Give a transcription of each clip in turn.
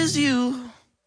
is you.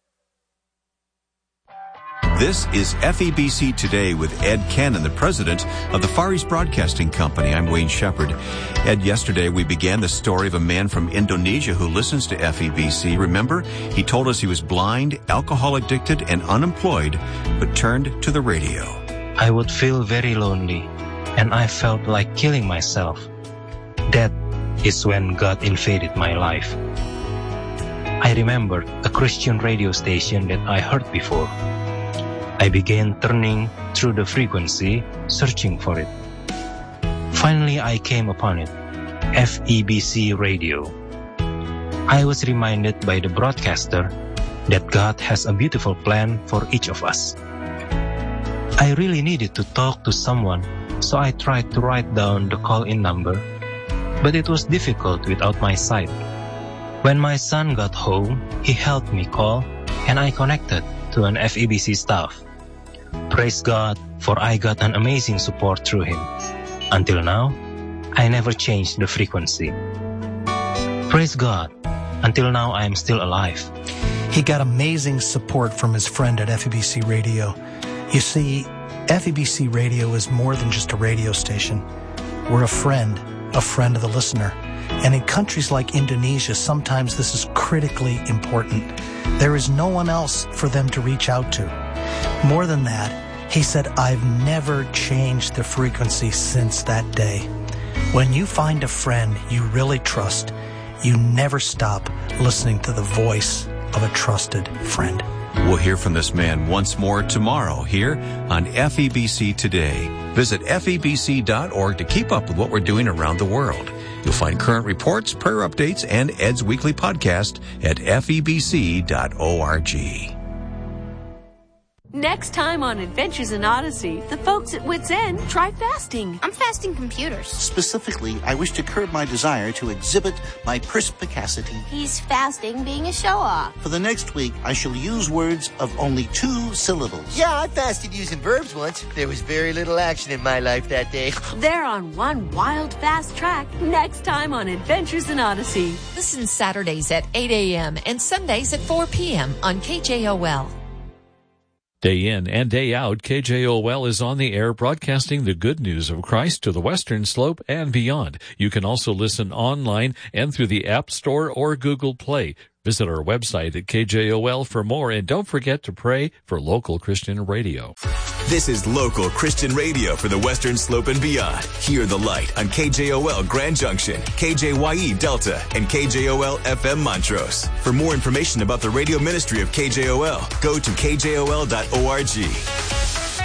This is FEBC Today with Ed Cannon, the president of the Far East Broadcasting Company. I'm Wayne Shepherd. Ed, yesterday we began the story of a man from Indonesia who listens to FEBC. Remember, he told us he was blind, alcohol addicted, and unemployed, but turned to the radio. I would feel very lonely, and I felt like killing myself. That is when God invaded my life. I remembered a Christian radio station that I heard before. I began turning through the frequency, searching for it. Finally, I came upon it, FEBC Radio. I was reminded by the broadcaster that God has a beautiful plan for each of us. I really needed to talk to someone, so I tried to write down the call-in number, but it was difficult without my sight. When my son got home, he helped me call, and I connected to an FEBC staff. Praise God, for I got an amazing support through him. Until now, I never changed the frequency. Praise God, until now I am still alive. He got amazing support from his friend at FEBC Radio. You see, FEBC Radio is more than just a radio station. We're a friend of the listener. And in countries like Indonesia, sometimes this is critically important. There is no one else for them to reach out to. More than that, he said, I've never changed the frequency since that day. When you find a friend you really trust, you never stop listening to the voice of a trusted friend. We'll hear from this man once more tomorrow here on FEBC Today. Visit FEBC.org to keep up with what we're doing around the world. You'll find current reports, prayer updates, and Ed's weekly podcast at FEBC.org. Next time on Adventures in Odyssey, the folks at Wits End try fasting. I'm fasting computers. Specifically, I wish to curb my desire to exhibit my perspicacity. He's fasting being a show-off. For the next week, I shall use words of only 2 syllables. Yeah, I fasted using verbs once. There was very little action in my life that day. They're on one wild, fast track next time on Adventures in Odyssey. Listen Saturdays at 8 a.m. and Sundays at 4 p.m. on KJOL. Day in and day out, KJOL is on the air broadcasting the good news of Christ to the Western Slope and beyond. You can also listen online and through the App Store or Google Play. Visit our website at KJOL for more, and don't forget to pray for local Christian radio. This is local Christian radio for the Western Slope and beyond. Hear the light on KJOL Grand Junction, KJYE Delta, and KJOL FM Montrose. For more information about the radio ministry of KJOL, go to KJOL.org.